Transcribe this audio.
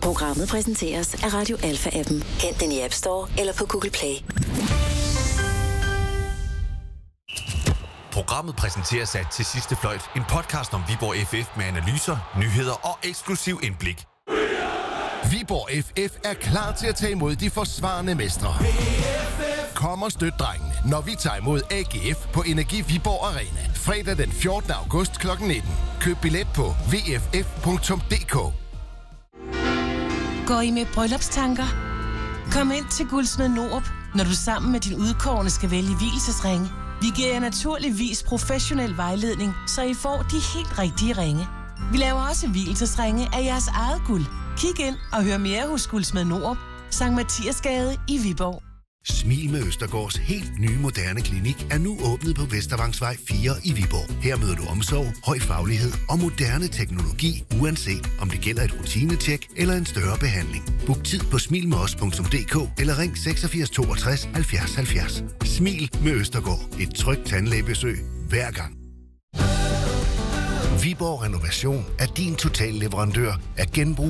Programmet præsenteres af Radio Alpha-appen. Hent den i App Store eller på Google Play. Programmet præsenteres af Til Sidste Fløjt, en podcast om Viborg FF med analyser, nyheder og eksklusiv indblik. Viborg FF er klar til at tage imod de forsvarende mestre. Kom og støt drengene, når vi tager imod AGF på Energi Viborg Arena. Fredag den 14. august kl. 19. Køb billet på vff.dk. Går I med bryllupstanker? Kom ind til Guldsmed Nord, når du sammen med din udkårne skal vælge vielsesringe. Vi giver jer naturligvis professionel vejledning, så I får de helt rigtige ringe. Vi laver også vielsesringe af jeres eget guld. Kig ind og hør mere hos Guldsmed Nord, Sankt Mathiasgade i Viborg. Smil med Østergaards helt nye moderne klinik er nu åbnet på Vestervangsvej 4 i Viborg. Her møder du omsorg, høj faglighed og moderne teknologi, uanset om det gælder et rutinetjek eller en større behandling. Book tid på smilmedos.dk eller ring 86 62 70 70. Smil med Østergaard. Et trygt tandlægebesøg hver gang. Viborg Renovation er din total leverandør af genbrug